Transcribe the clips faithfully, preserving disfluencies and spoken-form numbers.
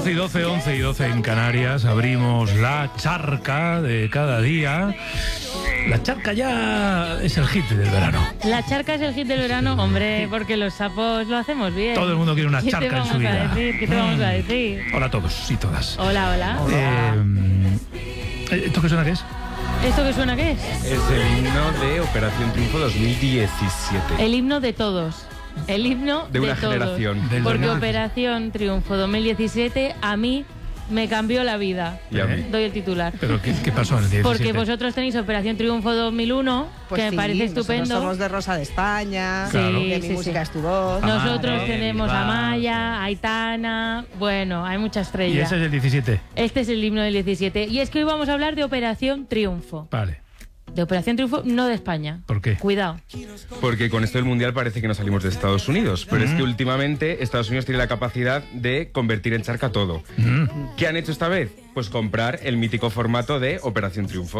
doce y doce, once y doce en Canarias, abrimos la charca de cada día. La charca ya es el hit del verano. La charca es el hit del verano, hombre, porque los sapos lo hacemos bien. Todo el mundo quiere una ¿Qué charca te en vamos su vida. a decir? ¿Qué te vamos a decir? Hola a todos y todas. Hola, hola. Eh, ¿Esto qué suena qué es? ¿Esto qué suena qué es? Es el himno de Operación Triunfo dos mil diecisiete. El himno de todos. El himno De una todos. generación. Del Porque verano. Operación Triunfo dos mil diecisiete a mí me cambió la vida. Y a mí. Doy el titular. ¿Pero qué, qué pasó en el diecisiete? Porque vosotros tenéis Operación Triunfo dos mil uno, Pues que sí, me parece nosotros estupendo. somos de Rosa de España, Claro. de Sí, Mi sí, música sí. es tu voz. Nosotros Amaya, tenemos a Bilbao. Maya, Aitana, bueno, hay mucha ¿Y estrella. ese es el diecisiete? Este es el himno del diecisiete. Y es que hoy vamos a hablar de Operación Triunfo. Vale. De Operación Triunfo, no de España. ¿Por qué? Cuidado. Porque con esto del Mundial parece que no salimos de Estados Unidos. Pero es que últimamente Estados Unidos tiene la capacidad de convertir en charca todo. ¿Qué han hecho esta vez? Pues comprar el mítico formato de Operación Triunfo.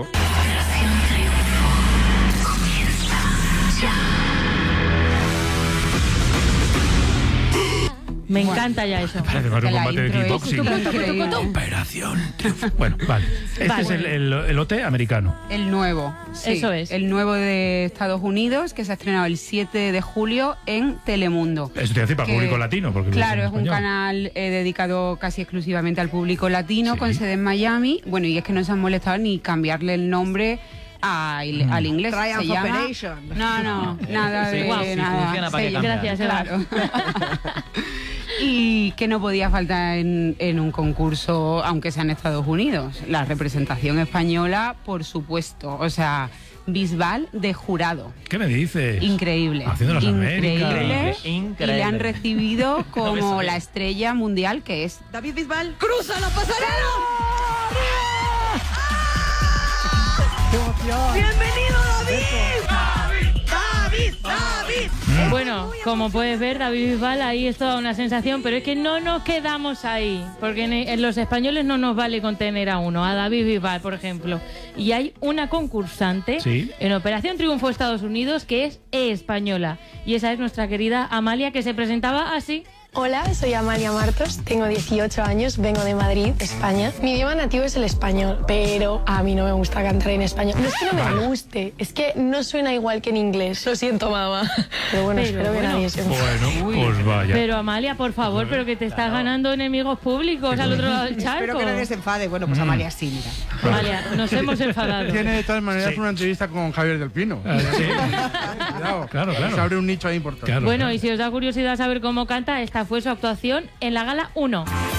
Me encanta ya eso. Parece más un que la combate de intro es kickboxing. increíble. Operación Triunfo. Bueno, vale. Este Vale. es el, el, el O T americano. El nuevo. Sí, Eso es. El nuevo de Estados Unidos, que se ha estrenado el siete de julio en Telemundo. Eso te decir para Que- público latino. Porque Claro, lo es ves en un español. canal eh, dedicado casi exclusivamente al público latino, Sí. con sede en Miami. Bueno, y es que no se han molestado ni cambiarle el nombre a- Mm. al inglés. Triumph Se llama- Operation. No, no, nada Sí, de guau, sí, nada. funciona para Se que llama- cambie. Gracias, Eva. Claro. Y que no podía faltar en, en un concurso, aunque sea en Estados Unidos. La representación española, por supuesto. O sea, Bisbal de jurado. ¿Qué me dices? Increíble. Haciendo las Increíble. Américas. Increíble. Y le han recibido como sabía. la estrella mundial que es. David Bisbal, cruza la pasarela. ¡Qué emoción! ¡Bienvenido, David! ¡David! ¡David! ¡David! Bueno, como puedes ver, David Bisbal, ahí es toda una sensación, pero es que no nos quedamos ahí, porque en, en los españoles no nos vale con tener a uno, a David Bisbal, por ejemplo. Y hay una concursante Sí. en Operación Triunfo Estados Unidos que es española. Y esa es nuestra querida Amalia, que se presentaba así. Hola, soy Amalia Martos, tengo dieciocho años, vengo de Madrid, España. Mi idioma nativo es el español, pero a mí no me gusta cantar en español. No es que no me guste, es que no suena igual que en inglés. Lo siento, mamá. Pero bueno, Pero espero que bueno. nadie se enfade. Bueno, pues vaya. Pero Amalia, por favor, pero que te estás ganando enemigos públicos al otro lado del charco. Espero que nadie se enfade. Bueno, pues Amalia sí, mira. Amalia, nos hemos enfadado. Tiene de todas maneras Sí. una entrevista con Javier del Pino. Ah, sí. Cuidado. Claro, claro. Se abre un nicho ahí importante. Claro, Bueno, claro. y si os da curiosidad saber cómo canta, esta fue su actuación en la gala uno.